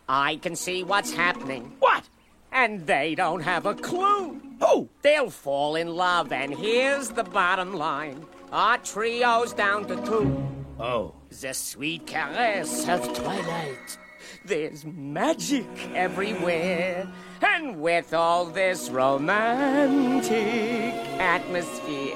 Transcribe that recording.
I can see what's happening. What? And they don't have a clue. Who? They'll fall in love, and here's the bottom line. Our trio's down to 2. Oh. The sweet caress of twilight. There's magic everywhere. And with all this romantic atmosphere,